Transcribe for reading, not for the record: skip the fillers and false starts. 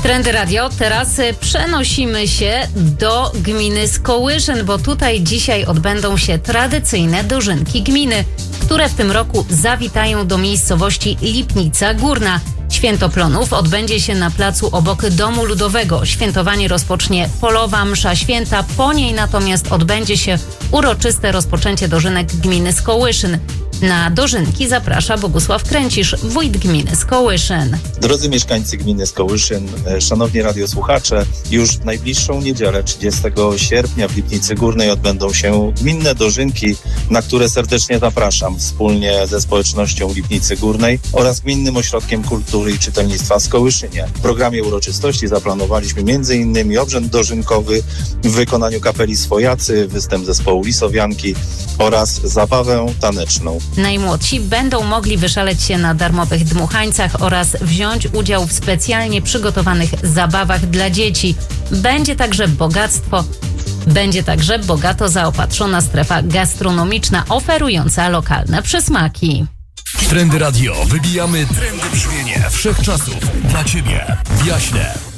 Trendy Radio. Teraz przenosimy się do gminy Skołyszyn, bo tutaj dzisiaj odbędą się tradycyjne dożynki gminy, które w tym roku zawitają do miejscowości Lipnica Górna. Święto Plonów odbędzie się na placu obok Domu Ludowego. Świętowanie rozpocznie polowa msza święta, po niej natomiast odbędzie się uroczyste rozpoczęcie dożynek gminy Skołyszyn. Na dożynki zaprasza Bogusław Kręcisz, wójt gminy Skołyszyn. Drodzy mieszkańcy gminy Skołyszyn, szanowni radiosłuchacze, już w najbliższą niedzielę, 30 sierpnia w Lipnicy Górnej odbędą się gminne dożynki, na które serdecznie zapraszam wspólnie ze społecznością Lipnicy Górnej oraz Gminnym Ośrodkiem Kultury i Czytelnictwa w Skołyszynie. W programie uroczystości zaplanowaliśmy m.in. obrzęd dożynkowy w wykonaniu kapeli Swojacy, występ zespołu Lisowianki oraz zabawę taneczną. Najmłodsi będą mogli wyszaleć się na darmowych dmuchańcach oraz wziąć udział w specjalnie przygotowanych zabawach dla dzieci. Będzie także bogato zaopatrzona strefa gastronomiczna oferująca lokalne przysmaki. Trendy Radio. Wybijamy trendy brzmienie wszechczasów dla Ciebie w Jaśnie.